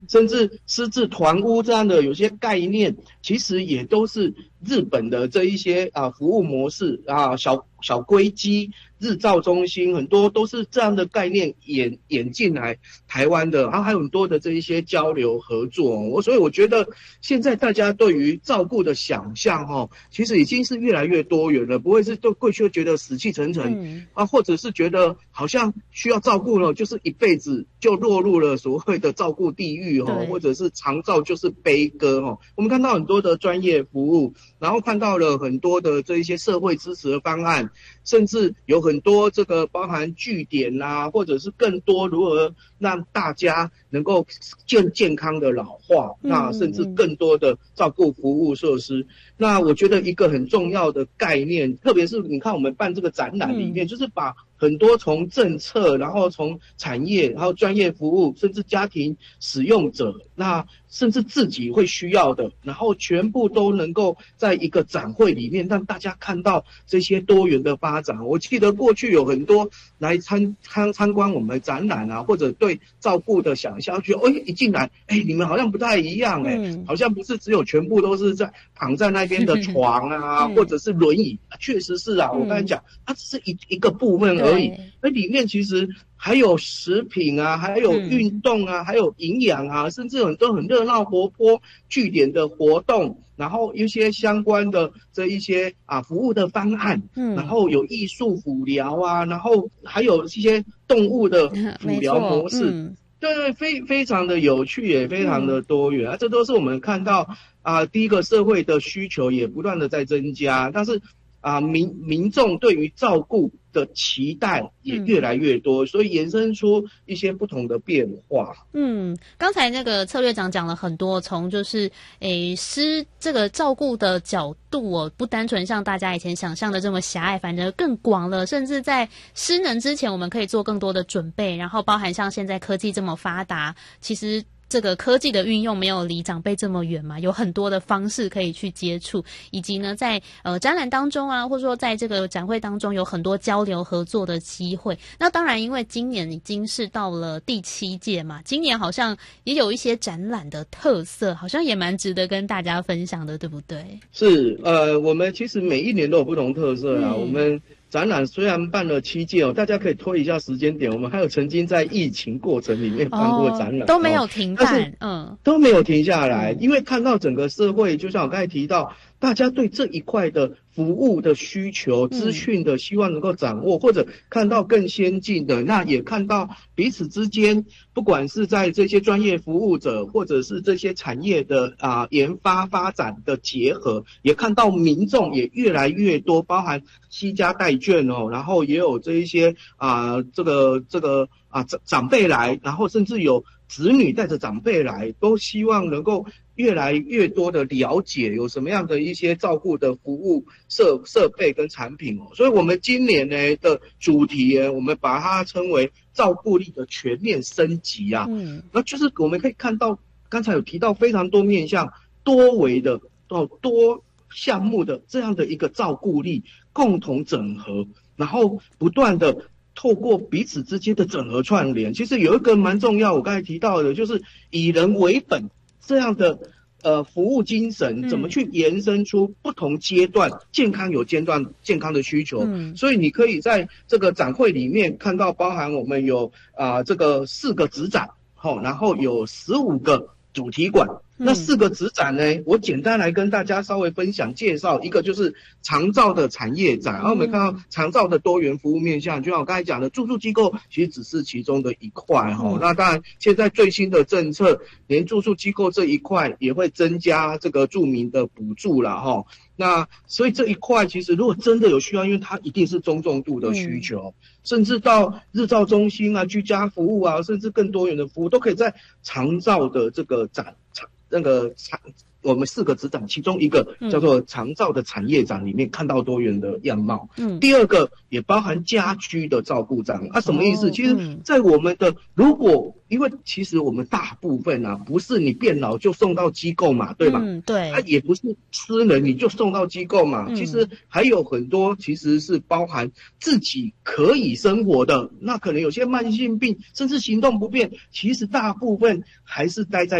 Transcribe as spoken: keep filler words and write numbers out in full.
甚至狮子团屋这样的有些概念，其实也都是日本的这一些啊服务模式啊，小小龟机、日照中心，很多都是这样的概念演演进来台湾的，然后还有很多的这一些交流合作。我所以我觉得现在大家对于照顾的想象哈，其实已经是越来越多元了，不会是都过去觉得死气沉沉、嗯、啊，或者是觉得好像需要照顾了，就是一辈子就落入了所谓的照顾地狱哈，或者是长照就是悲歌哈。我们看到很多的专业服务，然后看到了很多的这一些社会支持的方案，甚至有很多这个包含据点啦、啊，或者是更多如何让大家能够健健康的老化，嗯、那甚至更多的照顾服务设施。那我觉得一个很重要的概念，特别是你看我们办这个展览里面，嗯、就是把很多从政策，然后从产业，然后专业服务，甚至家庭使用者，那甚至自己会需要的，然后全部都能够在一个展会里面让大家看到这些多元的发展。我记得过去有很多来参参参观我们展览啊，或者对照顾的想象，觉得哎一进来，哎你们好像不太一样哎、嗯，好像不是只有全部都是在躺在那边的床啊，或者是轮椅，确实是啊，我刚才讲，它只是一一个部分而已，而里面其实还有食品啊，还有运动啊，嗯、还有营养啊，甚至很多很热闹活泼据点的活动，然后一些相关的这一些啊服务的方案，嗯，然后有艺术辅疗啊，然后还有一些动物的辅疗模式，嗯、对对，非非常的有趣也非常的多元、嗯、啊，这都是我们看到啊，第一个社会的需求也不断的在增加，但是啊民民众对于照顾的期待也越来越多、嗯、所以延伸出一些不同的变化。 嗯，刚才那个策略长讲了很多，从就是诶师这个照顾的角度哦，不单纯像大家以前想象的这么狭隘，反正更广了，甚至在失能之前我们可以做更多的准备，然后包含像现在科技这么发达，其实这个科技的运用没有离长辈这么远嘛，有很多的方式可以去接触，以及呢在呃展览当中啊，或者说在这个展会当中有很多交流合作的机会。那当然因为今年已经是到了第七届嘛，今年好像也有一些展览的特色，好像也蛮值得跟大家分享的，对不对？ 是，呃我们其实每一年都有不同特色啊、嗯、我们展览虽然办了七届哦，大家可以推一下时间点，我们还有曾经在疫情过程里面办过展览、哦、 都没有停办， 嗯，都没有停下来、嗯、因为看到整个社会，就像我刚才提到，大家对这一块的服务的需求、资讯的希望能够掌握、嗯、或者看到更先进的，那也看到彼此之间不管是在这些专业服务者或者是这些产业的啊、呃、研发发展的结合，也看到民众也越来越多，包含惜家带眷哦，然后也有这一些啊、呃、这个这个啊长长辈来，然后甚至有子女带着长辈来，都希望能够越来越多的了解有什么样的一些照顾的服务设设备跟产品哦。所以我们今年呢的主题呢，我们把它称为照顾力的全面升级啊。嗯，那就是我们可以看到，刚才有提到非常多面向、多维的哦多项目的这样的一个照顾力共同整合，然后不断的透过彼此之间的整合串联，其实有一个蛮重要，我刚才提到的，就是以人为本这样的呃服务精神，怎么去延伸出不同阶段、嗯、健康有阶段健康的需求、嗯、所以你可以在这个展会里面看到，包含我们有啊、呃、这个四个子展，好、哦，然后有十五个主题馆。那四个子展呢，我简单来跟大家稍微分享介绍。一个就是长照的产业展，然后我们看到长照的多元服务面向，就像我刚才讲的，住宿机构其实只是其中的一块哈、嗯。那当然，现在最新的政策，连住宿机构这一块也会增加这个住民的补助啦哈。那所以这一块其实如果真的有需要，因为它一定是中重度的需求，嗯、甚至到日照中心啊、居家服务啊，甚至更多元的服务，都可以在长照的这个展场。那个我们四个职掌，其中一个叫做长照的产业长里面看到多元的样貌。嗯，第二个也包含家居的照顾长。啊，什么意思？哦、其实，在我们的如果因为其实我们大部分啊，不是你变老就送到机构嘛，对吧？嗯，对。它、啊、也不是失能你就送到机构嘛，嗯、其实还有很多其实是包含自己可以生活的，那可能有些慢性病甚至行动不便，其实大部分还是待在